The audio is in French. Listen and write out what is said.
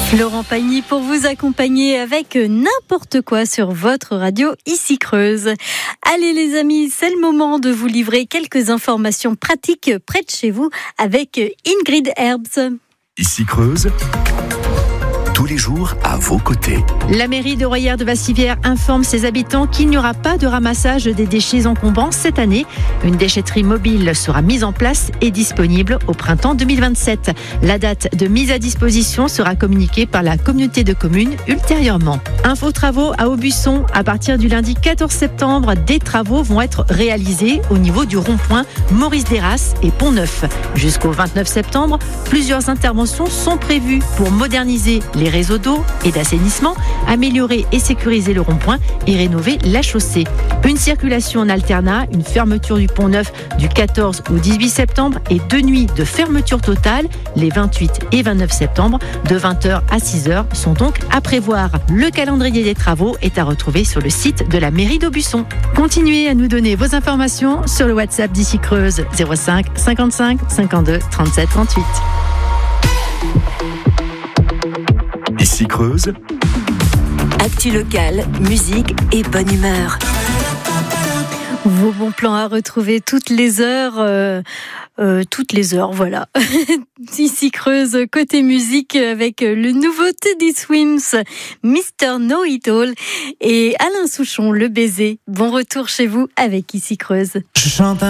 Laurent Pagny pour vous accompagner avec n'importe quoi sur votre radio ici Creuse. Allez les amis, c'est le moment de vous livrer quelques informations pratiques près de chez vous avec Ingrid Herbs. Ici Creuse, tous les jours à vos côtés. La mairie de Royères de Bassivière informe ses habitants qu'il n'y aura pas de ramassage des déchets encombrants cette année. Une déchetterie mobile sera mise en place et disponible au printemps 2027. La date de mise à disposition sera communiquée par la communauté de communes ultérieurement. Info travaux à Aubusson. À partir du lundi 14 septembre, des travaux vont être réalisés au niveau du rond-point Maurice Derras et Pont-Neuf. Jusqu'au 29 septembre, plusieurs interventions sont prévues pour moderniser les réseaux d'eau et d'assainissement, améliorer et sécuriser le rond-point et rénover la chaussée. Une circulation en alternat, une fermeture du Pont-Neuf du 14 au 18 septembre et 2 nuits de fermeture totale les 28 et 29 septembre de 20h à 6h sont donc à prévoir. Le calendrier des travaux est à retrouver sur le site de la mairie d'Aubusson. Continuez à nous donner vos informations sur le WhatsApp d'Ici Creuse 05 55 52 37 38. Ici Creuse, actu locale, musique et bonne humeur. Vos bons plans à retrouver toutes les heures, voilà. Ici Creuse, côté musique, avec le nouveau Teddy Swims, Mr. Know It All, et Alain Souchon, Le Baiser. Bon retour chez vous avec Ici Creuse. Je chante